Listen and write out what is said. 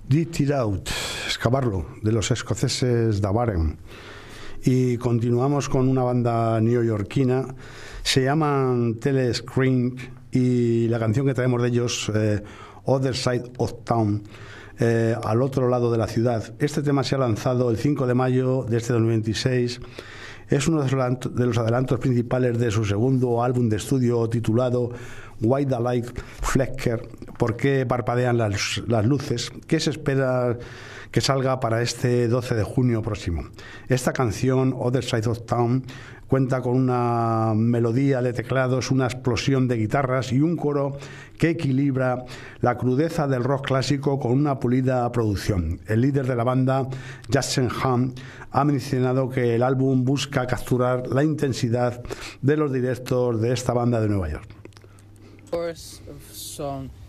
Dig It Out, excavarlo, de los escoceses Da Baren. Y continuamos con una banda neoyorquina, se llaman Telescreen, y la canción que traemos de ellos, Other Side of Town, al otro lado de la ciudad. Este tema se ha lanzado el 5 de mayo de este 2026. Es uno de los adelantos principales de su segundo álbum de estudio titulado Why the Light Flicker, ¿por qué parpadean las luces?, que se espera que salga para este 12 de junio próximo. Esta canción, Other Side of Town, cuenta con una melodía de teclados, una explosión de guitarras y un coro que equilibra la crudeza del rock clásico con una pulida producción. El líder de la banda, Jackson Hunt, ha mencionado que el álbum busca capturar la intensidad de los directos de esta banda de Nueva York. Chorus of song